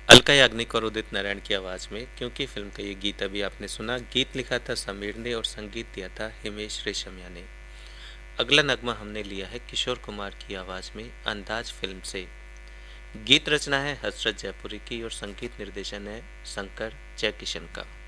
अलका याग्निक और उदित नारायण की आवाज़ में क्योंकि फिल्म का ये गीत अभी आपने सुना। गीत लिखा था समीर ने और संगीत दिया था हिमेश रेशमिया ने। अगला नगमा हमने लिया है किशोर कुमार की आवाज़ में अंदाज फिल्म से। गीत रचना है हसरत जयपुरी की और संगीत निर्देशन है शंकर जयकिशन का।